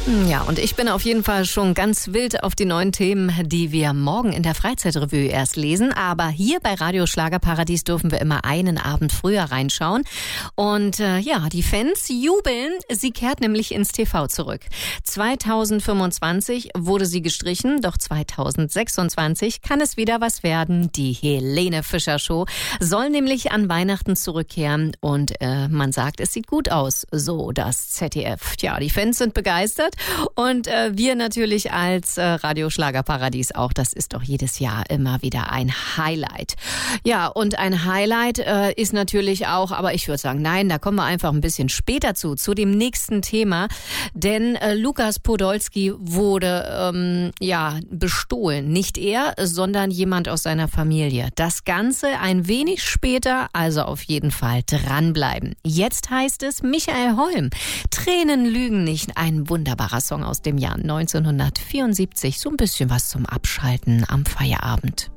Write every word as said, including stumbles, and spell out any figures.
Ja, und ich bin auf jeden Fall schon ganz wild auf die neuen Themen, die wir morgen in der Freizeitrevue erst lesen. Aber hier bei Radio Schlagerparadies dürfen wir immer einen Abend früher reinschauen. Und äh, ja, die Fans jubeln. Sie kehrt nämlich ins T V zurück. zweitausendfünfundzwanzig wurde sie gestrichen, doch zweitausendsechsundzwanzig kann es wieder was werden. Die Helene Fischer Show soll nämlich an Weihnachten zurückkehren. Und äh, man sagt, es sieht gut aus. So das Z D F. Ja, die Fans sind begeistert. Und äh, wir natürlich als äh, Radio Schlagerparadies auch. Das ist doch jedes Jahr immer wieder ein Highlight. Ja, und ein Highlight äh, ist natürlich auch, aber ich würde sagen, nein, da kommen wir einfach ein bisschen später zu, zu dem nächsten Thema. Denn äh, Lukas Podolski wurde ähm, ja bestohlen. Nicht er, sondern jemand aus seiner Familie. Das Ganze ein wenig später, also auf jeden Fall dranbleiben. Jetzt heißt es Michael Holm. Tränen lügen nicht, ein wunderbarer Song aus dem Jahr neunzehnhundertvierundsiebzig. So ein bisschen was zum Abschalten am Feierabend.